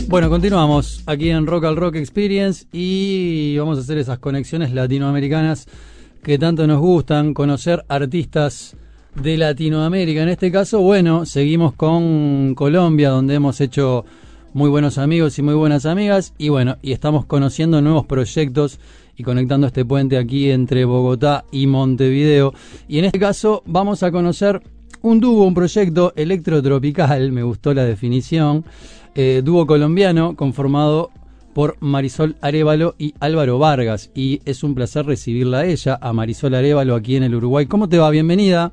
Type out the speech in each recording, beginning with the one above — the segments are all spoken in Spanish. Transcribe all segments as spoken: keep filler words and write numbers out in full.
Bueno, continuamos aquí en Rock al Rock Experience y vamos a hacer esas conexiones latinoamericanas que tanto nos gustan, conocer artistas de Latinoamérica. En este caso, bueno, seguimos con Colombia, donde hemos hecho muy buenos amigos y muy buenas amigas, y bueno, y estamos conociendo nuevos proyectos y conectando este puente aquí entre Bogotá y Montevideo. Y en este caso vamos a conocer un dúo, un proyecto electrotropical, me gustó la definición, eh, dúo colombiano conformado por Marisol Arévalo y Álvaro Vargas, y es un placer recibirla a ella, a Marisol Arévalo, aquí en el Uruguay. ¿Cómo te va? Bienvenida.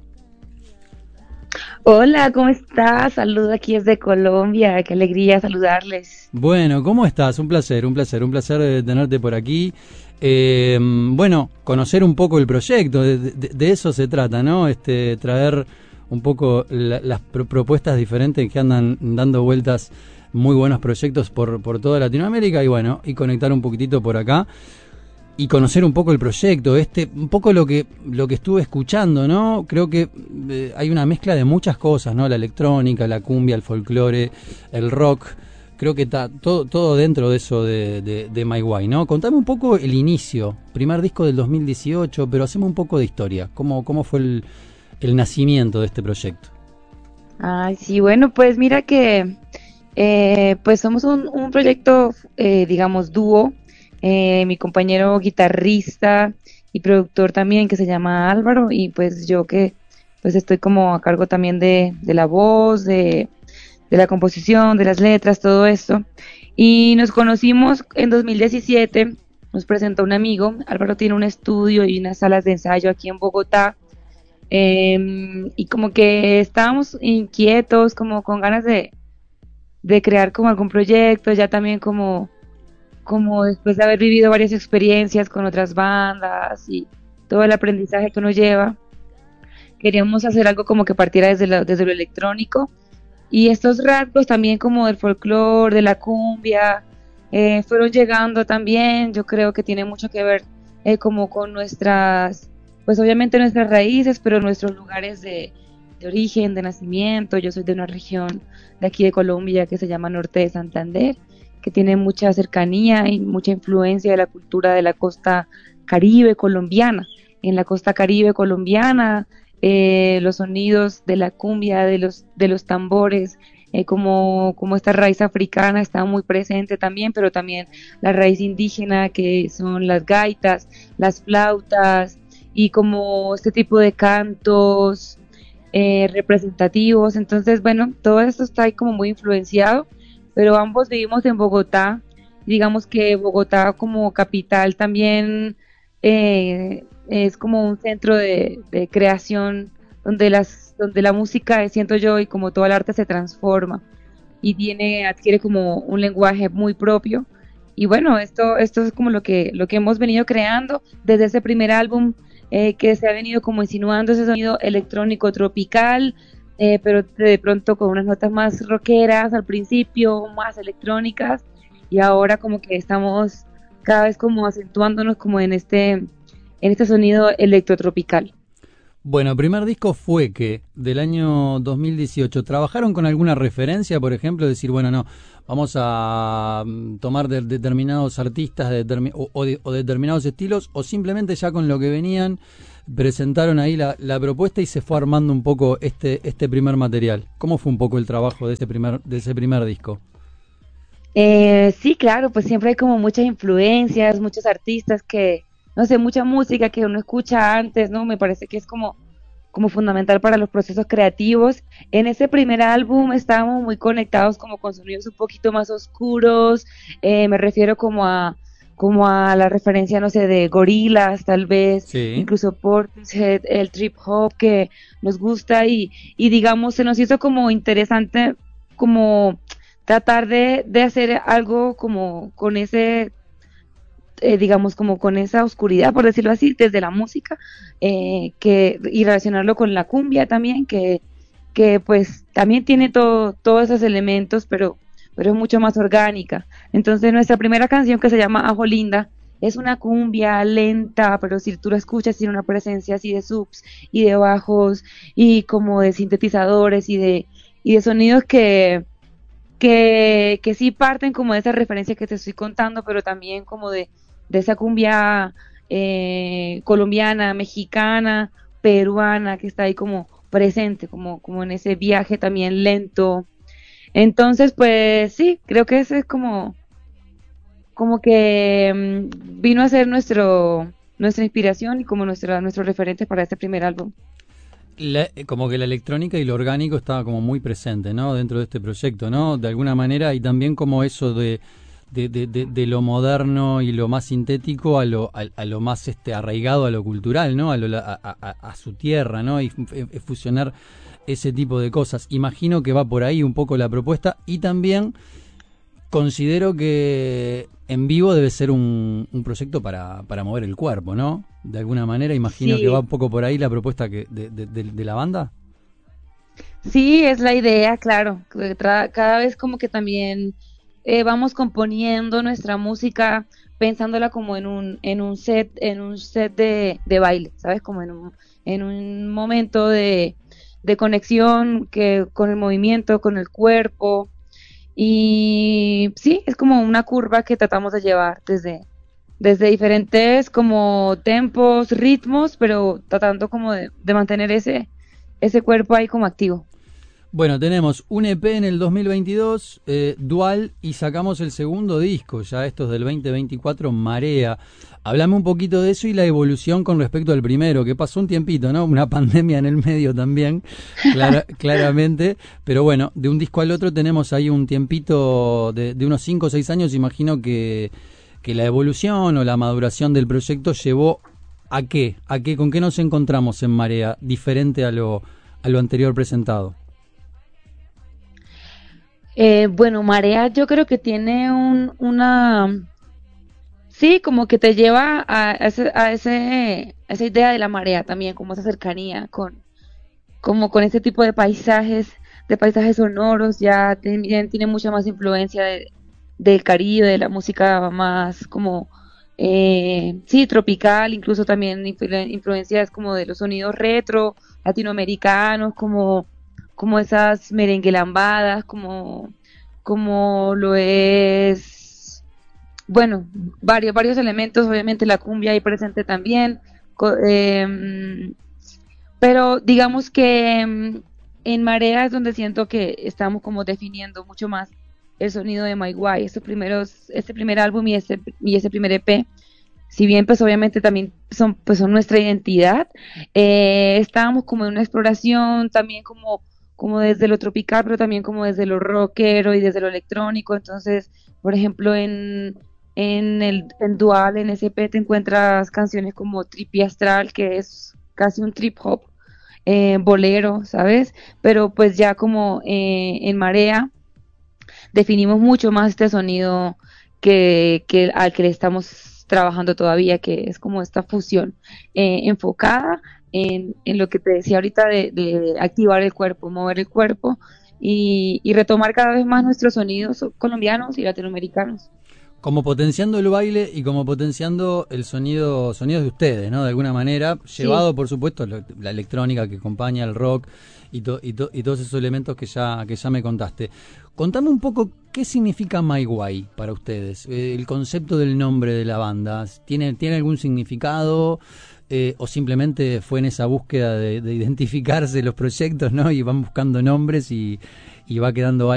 Hola, ¿cómo estás? Saludos aquí desde Colombia, qué alegría saludarles. Bueno, ¿cómo estás? Un placer, un placer, un placer de tenerte por aquí. Eh, bueno, conocer un poco el proyecto, de, de, de eso se trata, ¿no? Este, traer un poco la, las pro propuestas diferentes que andan dando vueltas, muy buenos proyectos por, por toda Latinoamérica, y bueno, y conectar un poquitito por acá y conocer un poco el proyecto, este, un poco lo que lo que estuve escuchando, ¿no? Creo que eh, hay una mezcla de muchas cosas, ¿no? La electrónica, la cumbia, el folclore, el rock. Creo que está todo todo dentro de eso de, de, de My Way, ¿no? Contame un poco el inicio, primer disco del dos mil dieciocho, pero hacemos un poco de historia. ¿Cómo, cómo fue el, el nacimiento de este proyecto? Ay, sí, bueno, pues mira que eh, pues somos un, un proyecto, eh, digamos, dúo. Eh, mi compañero guitarrista y productor también, que se llama Álvaro, y pues yo que pues estoy como a cargo también de, de la voz, de, de la composición, de las letras, todo esto. Y nos conocimos en dos mil diecisiete, nos presentó un amigo. Álvaro tiene un estudio y unas salas de ensayo aquí en Bogotá, eh, y como que estábamos inquietos, como con ganas de, de crear como algún proyecto, ya también como como después de haber vivido varias experiencias con otras bandas y todo el aprendizaje que uno lleva, queríamos hacer algo como que partiera desde lo, desde lo electrónico, y estos rasgos también como del folclore, de la cumbia, eh, fueron llegando también. Yo creo que tiene mucho que ver eh, como con nuestras, pues obviamente nuestras raíces, pero nuestros lugares de, de origen, de nacimiento. Yo soy de una región de aquí de Colombia que se llama Norte de Santander, que tiene mucha cercanía y mucha influencia de la cultura de la costa Caribe colombiana. En la costa Caribe colombiana, eh, los sonidos de la cumbia, de los, de los tambores, eh, como, como esta raíz africana está muy presente también, pero también la raíz indígena, que son las gaitas, las flautas, y como este tipo de cantos eh, representativos. Entonces, bueno, todo esto está ahí como muy influenciado, pero ambos vivimos en Bogotá. Digamos que Bogotá como capital también eh, es como un centro de, de creación, donde las donde la música, siento yo, y como todo el arte se transforma y tiene adquiere como un lenguaje muy propio. Y bueno, esto esto es como lo que lo que hemos venido creando desde ese primer álbum, eh, que se ha venido como insinuando ese sonido electrónico tropical, eh, pero de pronto con unas notas más rockeras al principio, más electrónicas, y ahora como que estamos cada vez como acentuándonos como en este, en este sonido electrotropical. Bueno, el primer disco fue que del año dos mil dieciocho, ¿trabajaron con alguna referencia, por ejemplo, decir, bueno, no, vamos a tomar de determinados artistas de determin o, o, de, o determinados estilos, o simplemente ya con lo que venían presentaron ahí la, la propuesta y se fue armando un poco este este primer material? ¿Cómo fue un poco el trabajo de ese primer de ese primer disco? Eh, sí, claro, pues siempre hay como muchas influencias, muchos artistas que, no sé, mucha música que uno escucha antes, ¿no? Me parece que es como, como fundamental para los procesos creativos. En ese primer álbum estábamos muy conectados como con sonidos un poquito más oscuros, eh, me refiero como a como a la referencia, no sé, de gorilas, tal vez, Sí. incluso Portishead, el trip hop que nos gusta, y, y digamos, se nos hizo como interesante como tratar de, de hacer algo como con ese, eh, digamos, como con esa oscuridad, por decirlo así, desde la música, eh, que, y relacionarlo con la cumbia también, que, que pues también tiene todo, todos esos elementos, pero, pero es mucho más orgánica. Entonces nuestra primera canción, que se llama Ajo Linda, es una cumbia lenta, pero si tú la escuchas tiene una presencia así de subs y de bajos y como de sintetizadores y de, y de sonidos que que, que sí parten como de esa referencia que te estoy contando, pero también como de, de esa cumbia eh, colombiana, mexicana, peruana, que está ahí como presente, como, como en ese viaje también lento. Entonces, pues sí, creo que ese es como, como que mm, vino a ser nuestro, nuestra inspiración y como nuestra, nuestros referentes para este primer álbum. La- como que la electrónica y lo orgánico estaba como muy presente, ¿no? Dentro de este proyecto, ¿no? De alguna manera, y también como eso de, de, de, de- de lo moderno y lo más sintético a lo, a, a lo más este arraigado a lo cultural, ¿no? A, lo, a, a- a su tierra, ¿no? Y fu- eh, fusionar ese tipo de cosas. Imagino que va por ahí un poco la propuesta y también considero que en vivo debe ser un, un proyecto para, para mover el cuerpo, ¿no? De alguna manera, imagino que va Sí, un poco por ahí la propuesta que, de, de, de- de la banda. sí, es la idea, claro. que tra- Cada vez como que también eh, vamos componiendo nuestra música, pensándola como en un, en un set, en un set de, de baile, ¿sabes? Como en un, en un momento de, de conexión que, con el movimiento, con el cuerpo. Y sí, es como una curva que tratamos de llevar desde, desde diferentes como tempos, ritmos, pero tratando como de, de mantener ese, ese cuerpo ahí como activo. Bueno, tenemos un E P en el dos mil veintidós, eh, Dual, y sacamos el segundo disco, ya estos del veinte veinticuatro, Marea. Hablame un poquito de eso y la evolución con respecto al primero, que pasó un tiempito, ¿no? Una pandemia en el medio también, clara- claramente. Pero bueno, de un disco al otro tenemos ahí un tiempito de, de unos cinco o seis años. Imagino que, que la evolución o la maduración del proyecto llevó a qué, a qué, con qué nos encontramos en Marea, diferente a lo, a lo anterior presentado. Eh, bueno, Marea yo creo que tiene un, una, sí, como que te lleva a, ese, a ese, a esa idea de la marea también, como esa cercanía con, como con ese tipo de paisajes, de paisajes sonoros, ya también tiene mucha más influencia de- del Caribe, de la música más como, eh, sí, tropical, incluso también influ- influencias como de los sonidos retro, latinoamericanos, como, como esas merenguelambadas, como, como lo es, bueno, varios, varios elementos, obviamente la cumbia ahí presente también, co- em, pero digamos que mm, en Marea es donde siento que estamos como definiendo mucho más el sonido de My Guay. Estos primeros, este primer álbum y este, y este primer E P, si bien pues obviamente también son, pues son nuestra identidad, eh, estábamos como en una exploración también como, como desde lo tropical, pero también como desde lo rockero y desde lo electrónico. Entonces, por ejemplo, en, en el en Dual, en S P te encuentras canciones como Trippy Astral, que es casi un trip hop, eh, bolero, ¿sabes? Pero pues ya como eh, en Marea definimos mucho más este sonido que, que al que le estamos trabajando todavía, que es como esta fusión eh, enfocada en, en lo que te decía ahorita de, de activar el cuerpo, mover el cuerpo y, y retomar cada vez más nuestros sonidos colombianos y latinoamericanos. Como potenciando el baile y como potenciando el sonido, sonidos de ustedes, ¿no? De alguna manera, Sí. llevado por supuesto lo- la electrónica que acompaña el rock y, to- y, to- y todos esos elementos que ya, que ya me contaste. Contame un poco qué significa My Guay para ustedes, eh, el concepto del nombre de la banda. ¿Tiene, tiene algún significado? Eh, o simplemente fue en esa búsqueda de, de identificarse los proyectos, ¿no? Y van buscando nombres y, y va quedando